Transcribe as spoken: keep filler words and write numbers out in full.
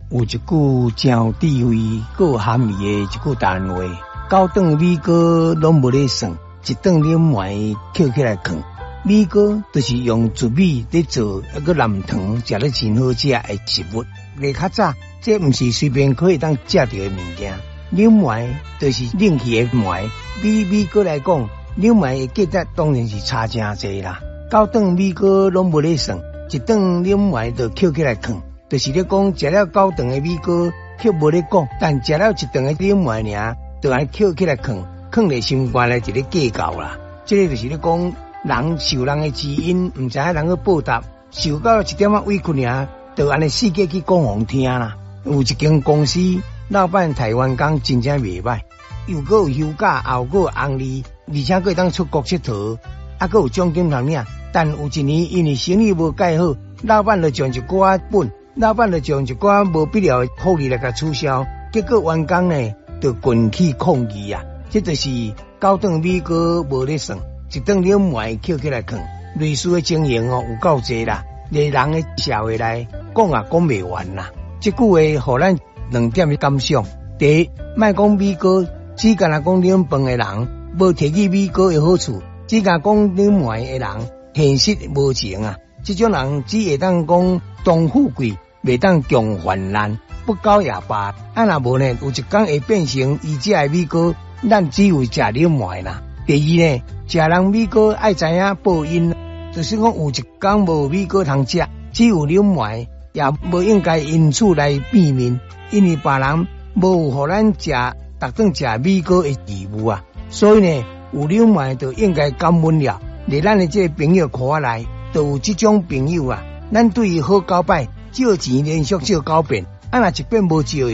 有一句真有智慧、够有含义的一句单话：九顿米糕拢无咧算，一顿你糜捡起来囥。米糕就是用糯米咧做，一个蓝糖，食咧真好食的食物。咧较早，这毋是随便可以当食到的物件。扭糜就是冷去的糜，比米糕来讲，扭糜的价值当然是差真侪啦。九顿米糕拢无咧算，一顿扭糜就捡起来囥。就是咧讲，食了九顿的米糕，却无咧讲，但食了一顿的扭糜尔，就安捡起来囥，囥咧心肝内就咧计较啦。这个就是咧讲，人受人的知音，唔知影人去报答，受到一点仔委屈尔，就安尼世界去讲互听啦。有一间公司，老板台湾工真正袂歹，又搁有休假，又搁有红利，而且搁会当出国佚佗，啊，搁有奖金通领。但有一年因为生意无介好，老板就将一寡本。老板就将一寡无必要的福利来甲取消，结果员工呢就群起抗议啊！这就是九顿米糕无咧算，一顿了糜捡起来囥，类似的情形哦有够济啦。在人的社会内讲也讲袂完啦。这句话互咱两点的感想：第一，莫讲米糕，只干那讲啉饭的人无提起米糕的好处，只干讲啉糜的人现实无情啊！这种人只会当讲当富贵。袂当强患难，不高也罢。啊，若无呢，有一天会变成伊食的米糕，咱只有食了糜啦。第二呢，食人米糕爱知影报应，就是讲有一天无米糕通食，只有了糜，也无应该因此来避免，因为别人无有互咱食逐顿食米糕的义务啊。所以呢，有了糜就应该感恩了。伫咱的这个朋友圈内，都有这种朋友啊，咱对伊好交拜。借钱连续借九遍，啊若一遍无借。